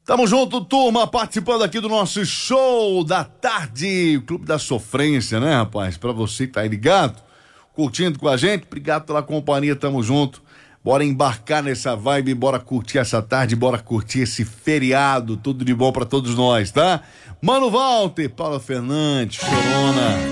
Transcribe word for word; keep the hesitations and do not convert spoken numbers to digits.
Tamo junto, turma, participando aqui do nosso show da tarde, o Clube da Sofrência, né, rapaz? Pra você que tá aí ligado, curtindo com a gente, obrigado pela companhia, tamo junto. Bora embarcar nessa vibe, bora curtir essa tarde, bora curtir esse feriado, tudo de bom pra todos nós, tá? Mano Walter, Paula Fernandes, Chorona.